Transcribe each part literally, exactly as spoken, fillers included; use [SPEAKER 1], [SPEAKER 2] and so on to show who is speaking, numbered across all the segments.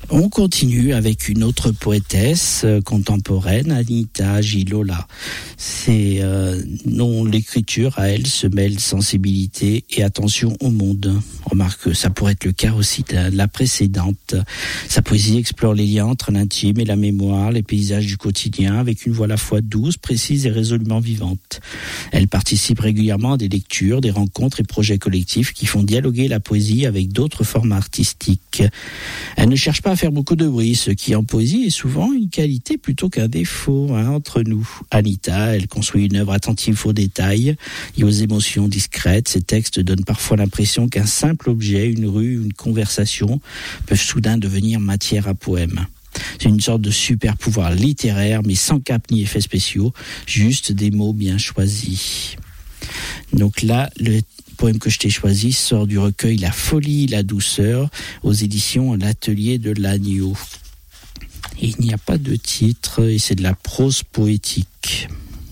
[SPEAKER 1] On continue avec une autre poétesse euh, contemporaine, Anita Gillola. C'est euh, dont l'écriture à elle se mêle sensibilité et attention au monde. Remarque que ça pourrait être le cas aussi de la précédente. Sa poésie explore les liens entre l'intime et la mémoire, les paysages du quotidien, avec une voix à la fois douce, précise et résolument vivante. Elle participe régulièrement à des lectures, des rencontres et projets collectifs qui font dialoguer la poésie avec d'autres formes artistiques. Elle ne cherche pas à faire beaucoup de bruit, ce qui en poésie est souvent une qualité plutôt qu'un défaut, hein, entre nous. Anita, elle construit une œuvre attentive aux détails et aux émotions discrètes. Ses textes donnent parfois l'impression qu'un simple objet, une rue, une conversation peuvent soudain devenir matière à poème. C'est une sorte de super pouvoir littéraire, mais sans cap ni effets spéciaux, juste des mots bien choisis. Donc là, le poème que je t'ai choisi sort du recueil La folie, la douceur, aux éditions L'Atelier de l'Agneau. Et il n'y a pas de titre, et c'est de la prose poétique.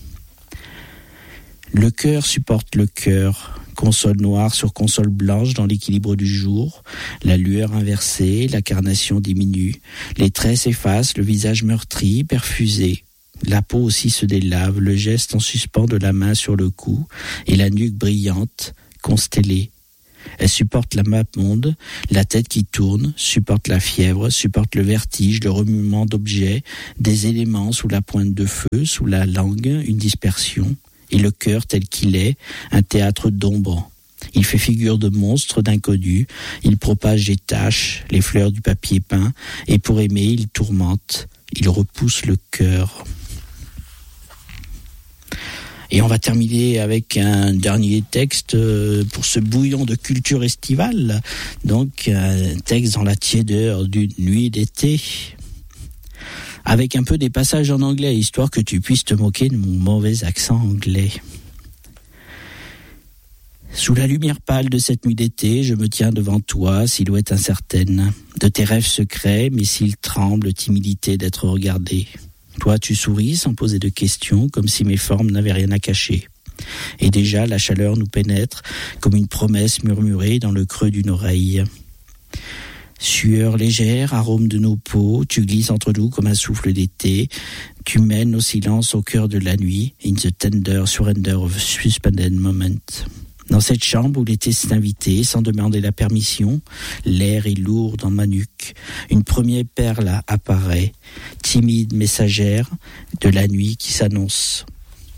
[SPEAKER 1] Le cœur supporte le cœur, console noire sur console blanche dans l'équilibre du jour, la lueur inversée, la carnation diminue, les traits s'effacent, le visage meurtri, perfusé. La peau aussi se délave, le geste en suspens de la main sur le cou, et la nuque brillante, constellée. Elle supporte la map monde, la tête qui tourne, supporte la fièvre, supporte le vertige, le remuement d'objets, des éléments sous la pointe de feu, sous la langue, une dispersion, et le cœur tel qu'il est, un théâtre d'ombre. Il fait figure de monstre, d'inconnu, il propage des taches, les fleurs du papier peint, et pour aimer, il tourmente, il repousse le cœur. Et on va terminer avec un dernier texte pour ce bouillon de culture estivale. Donc, un texte dans la tiédeur d'une nuit d'été, avec un peu des passages en anglais, histoire que tu puisses te moquer de mon mauvais accent anglais. Sous la lumière pâle de cette nuit d'été, je me tiens devant toi, silhouette incertaine, de tes rêves secrets, mes cils tremblent, timidité d'être regardé. Toi, tu souris sans poser de questions, comme si mes formes n'avaient rien à cacher. Et déjà, la chaleur nous pénètre, comme une promesse murmurée dans le creux d'une oreille. Sueur légère, arôme de nos peaux, tu glisses entre nous comme un souffle d'été. Tu mènes au silence au cœur de la nuit, in the tender surrender of suspended moment. Dans cette chambre où l'été s'est invité, sans demander la permission, l'air est lourd dans ma nuque. Une première perle apparaît, timide messagère de la nuit qui s'annonce.